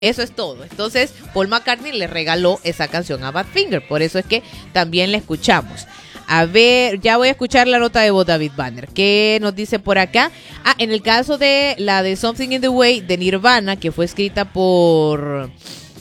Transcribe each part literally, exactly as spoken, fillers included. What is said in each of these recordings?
Eso es todo. Entonces, Paul McCartney le regaló esa canción a Badfinger. Por eso es que también la escuchamos. A ver, ya voy a escuchar la nota de voz de David Banner. ¿Qué nos dice por acá? Ah, en el caso de la de Something in the Way de Nirvana, que fue escrita por,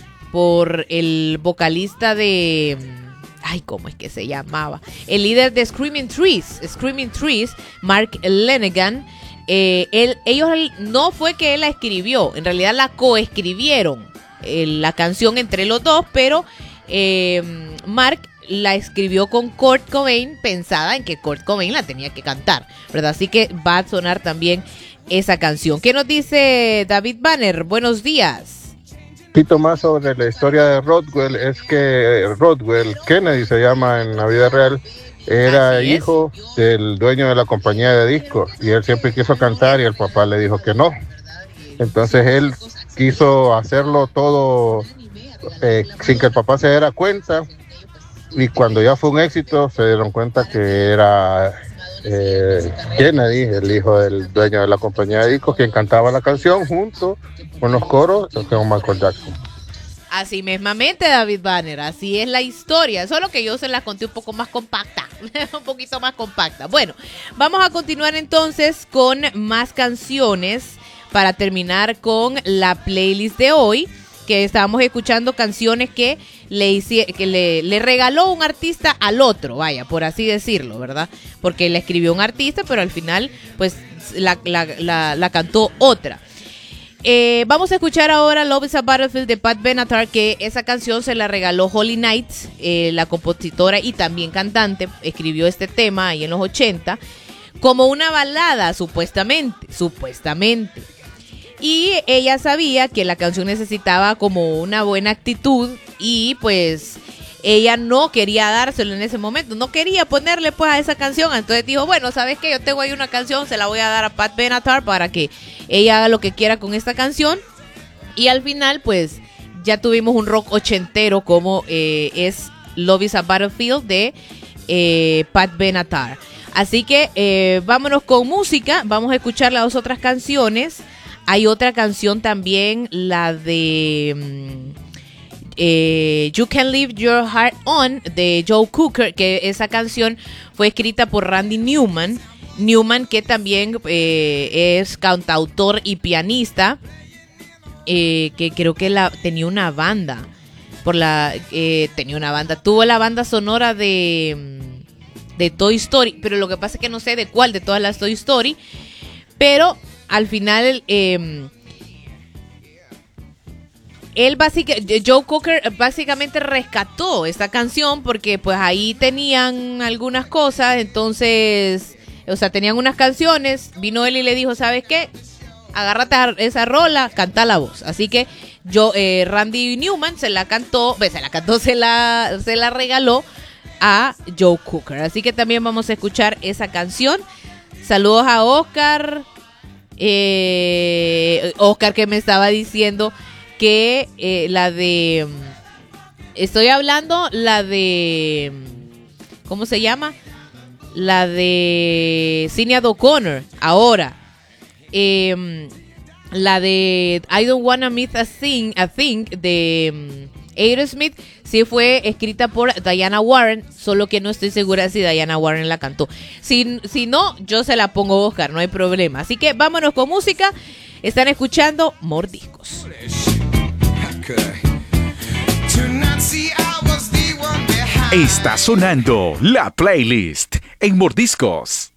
por el vocalista de... Ay, ¿cómo es que se llamaba? El líder de Screaming Trees, Screaming Trees, Mark Lanegan. Eh, él, ellos no fue que él la escribió, en realidad la coescribieron eh, la canción entre los dos, pero eh, Mark la escribió con Kurt Cobain, pensada en que Kurt Cobain la tenía que cantar, ¿verdad? Así que va a sonar también esa canción. ¿Qué nos dice David Banner? Buenos días. Un poquito más sobre la historia de Rodwell es que Rodwell Kennedy se llama en la vida real. Era hijo del dueño de la compañía de discos y él siempre quiso cantar y el papá le dijo que no. Entonces él quiso hacerlo todo eh, sin que el papá se diera cuenta y cuando ya fue un éxito se dieron cuenta que era eh, Kennedy, el hijo del dueño de la compañía de discos, quien cantaba la canción junto con los coros con Michael Jackson. Así mismamente, David Banner, así es la historia, solo que yo se la conté un poco más compacta, un poquito más compacta. Bueno, vamos a continuar entonces con más canciones para terminar con la playlist de hoy, que estábamos escuchando canciones que le hice, que le, le regaló un artista al otro, vaya, por así decirlo, ¿verdad? Porque le escribió un artista, pero al final, pues, la, la, la, la cantó otra. Eh, vamos a escuchar ahora Love is a Battlefield de Pat Benatar, que esa canción se la regaló Holly Knight, eh, la compositora y también cantante, escribió este tema ahí en los ochenta, como una balada, supuestamente, supuestamente. Y ella sabía que la canción necesitaba como una buena actitud y pues ella no quería dárselo en ese momento, no quería ponerle pues a esa canción, entonces dijo, bueno, ¿sabes qué? Yo tengo ahí una canción, se la voy a dar a Pat Benatar para que ella haga lo que quiera con esta canción y al final pues ya tuvimos un rock ochentero como eh, es Love is a Battlefield de eh, Pat Benatar. Así que eh, vámonos con música, vamos a escuchar las dos otras canciones. Hay otra canción también, la de... Um, Eh, You Can Leave Your Heart On de Joe Cocker, que esa canción fue escrita por Randy Newman Newman que también eh, es cantautor y pianista, eh, que creo que la, tenía una banda por la eh, tenía una banda tuvo la banda sonora de de Toy Story, pero lo que pasa es que no sé de cuál de todas las Toy Story, pero al final eh, Él básicamente, Joe Cocker básicamente rescató esta canción porque pues ahí tenían algunas cosas, entonces, o sea, tenían unas canciones, vino él y le dijo, ¿sabes qué? Agárrate a esa rola, canta la voz. Así que yo, eh, Randy Newman se la cantó, se la cantó, se la, se la regaló a Joe Cocker. Así que también vamos a escuchar esa canción. Saludos a Oscar, eh, Oscar que me estaba diciendo que eh, la de, estoy hablando la de, ¿cómo se llama? La de Sinéad O'Connor, ahora. Eh, la de I Don't Wanna Miss a Thing, a Thing de um, Aerosmith, sí fue escrita por Diana Warren, solo que no estoy segura si Diana Warren la cantó. Si, si no, yo se la pongo a Oscar, no hay problema. Así que vámonos con música. Están escuchando Mordiscos. Está sonando la playlist en Mordiscos.